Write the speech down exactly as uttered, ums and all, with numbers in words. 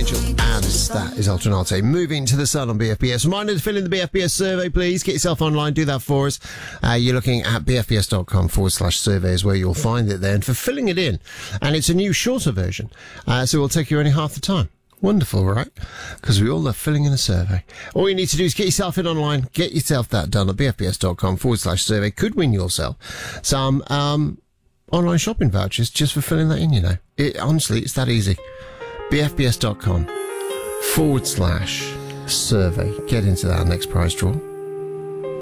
Angel, and that is Alternate. Moving to the sun on B F B S. Reminder to fill in the B F B S survey, please. Get yourself online, do that for us. Uh, you're looking at bfbs.com forward slash survey is where you'll find it there. And for filling it in, and it's a new shorter version, uh, so it will take you only half the time. Wonderful, right? Because we all love filling in a survey. All you need to do is get yourself in online, get yourself that done at bfbs.com forward slash survey. Could win yourself some um, online shopping vouchers just for filling that in, you know. It, honestly, it's that easy. bfbs.com forward slash survey. Get into that next prize draw.